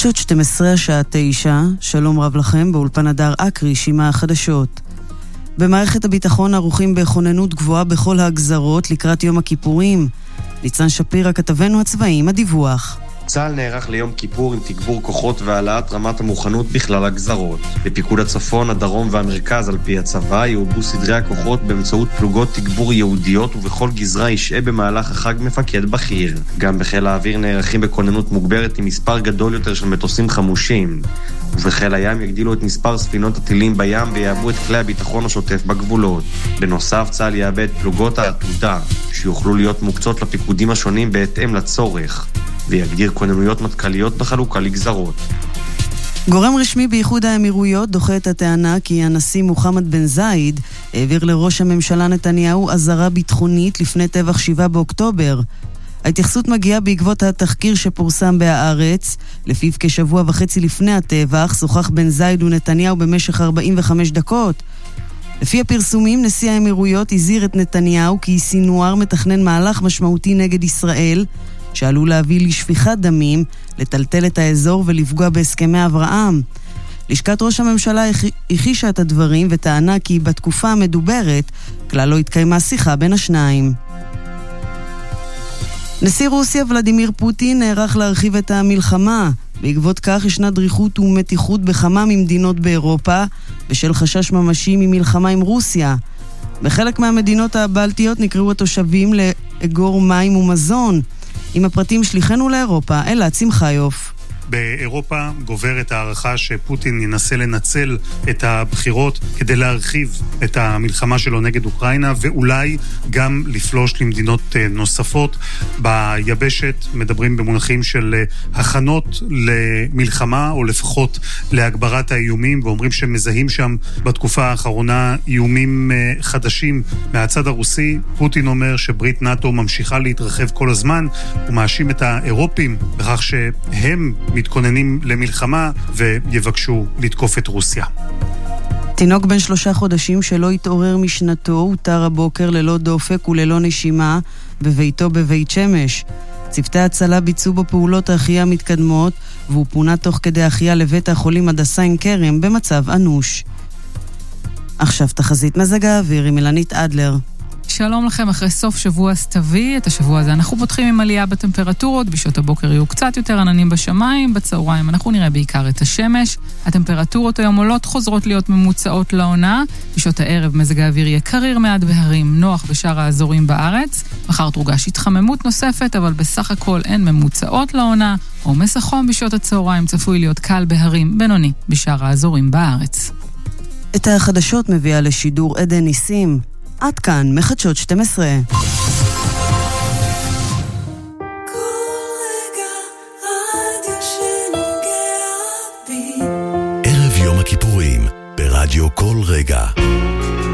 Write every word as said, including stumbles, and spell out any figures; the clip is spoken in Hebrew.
חדשות שתים עשרה השעה תשע, שלום רב לכם, באולפן הדר אקרי, שימה החדשות. במערכת הביטחון ערוכים בכוננות גבוהה בכל הגזרות לקראת יום הכיפורים. ניצן שפירא כתבנו הצבאיים, הדיווח. צה"ל נערך ליום כיפור עם תגבור כוחות והעלאת רמת המוכנות בכלל הגזרות. בפיקוד הצפון, הדרום והמרכז על פי הצבא יעובו סדרי הכוחות באמצעות פלוגות תגבור יהודיות, ובכל גזרה ישעה במהלך החג מפקד בכיר. גם בחיל האוויר נערכים בכוננות מוגברת עם מספר גדול יותר של מטוסים חמושים. ובחיל הים יגדילו את מספר ספינות הטילים בים ויעבו את כלי הביטחון השוטף בגבולות. בנוסף, צה"ל יעבד פלוגות העתודה, שיוכלו להיות מוקצות לפיקודים השונים בהתאם לצורך. ויגדיר כוננויות מטכ"ליות בחלוקה לגזרות. גורם רשמי באיחוד האמירויות דוחה את הטענה כי הנשיא מוחמד בן זייד העביר לראש הממשלה נתניהו אזהרה ביטחונית לפני טבח שבעה באוקטובר. ההתייחסות מגיעה בעקבות התחקיר שפורסם בהארץ, לפיו כשבוע וחצי לפני הטבח שוחח בן זייד ונתניהו במשך ארבעים וחמש דקות. לפי הפרסומים, נשיא האמירויות הזהיר את נתניהו כי סינואר מתכנן מהלך משמעותי נגד ישראל, שעלול להביא לשפיכת דמים, לטלטל את האזור ולפגוע בהסכמי אברהם. לשכת ראש הממשלה הכישה את הדברים וטענה כי בתקופה המדוברת כלל לא התקיימה שיחה בין השניים. נשיא רוסיה ולדימיר פוטין נערך להרחיב את המלחמה. בעקבות כך ישנה דריכות ומתיחות בכמה ממדינות באירופה, בשל חשש ממשי ממלחמה עם רוסיה. בחלק מהמדינות הבלטיות נקראו התושבים לאגור מים ומזון. עם הפרטים שליחנו לאירופה, אלעד שמחיוף. באירופה גוברת הערכה שפוטין ינסה לנצל את הבחירות כדי להרחיב את המלחמה שלו נגד אוקראינה, ואולי גם לפלוש למדינות נוספות. ביבשת מדברים במונחים של הכנות למלחמה, או לפחות להגברת האיומים, ואומרים שמזהים שם בתקופה האחרונה איומים חדשים מהצד הרוסי. פוטין אומר שברית נאטו ממשיכה להתרחב כל הזמן, ומאשים את האירופים בכך שהם מתכוננים למלחמה ויבקשו לתקוף את רוסיה. תינוק בן שלושה חודשים שלא התעורר משנתו הותר הבוקר ללא דופק וללא נשימה בביתו בבית שמש. צוותי הצלה ביצעו בו פעולות החייאה מתקדמות, והוא פונה תוך כדי החייאה לבית החולים הדסה עין כרם במצב אנוש. עכשיו תחזית מזג האוויר עם אילנית אדלר. שלום לכם, אחרי סוף שבוע סתווי, את השבוע הזה אנחנו פותחים עם עלייה בטמפרטורות, בשעות הבוקר יהיו קצת יותר עננים בשמיים, בצהריים אנחנו נראה בעיקר את השמש, הטמפרטורות היום עולות חוזרות להיות ממוצעות לעונה, בשעות הערב מזג האוויר יהיה קריר מעט בהרים, נוח בשאר האזורים בארץ, מחר תורגש התחממות נוספת, אבל בסך הכל אין ממוצעות לעונה, עומס החום בשעות הצהריים צפוי להיות קל בהרים, בינוני בשאר האזורים בארץ. את החדשות מביאה לשידור עדן ניסים. עד כאן מחדשות שתים עשרה. ערב יום הכיפורים ברדיו כל רגע.